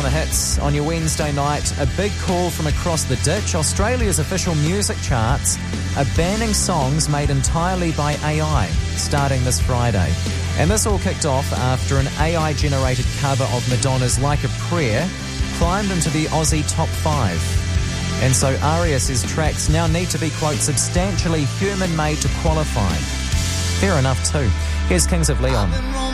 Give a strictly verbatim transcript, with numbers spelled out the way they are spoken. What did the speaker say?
the hits on your Wednesday night. A big call from across the ditch. Australia's official music charts are banning songs made entirely by A I starting this Friday. And this all kicked off after an A I-generated cover of Madonna's Like a Prayer climbed into the Aussie top five. And so Aria says tracks now need to be, quote, substantially human-made to qualify. Fair enough too. Here's Kings of Leon.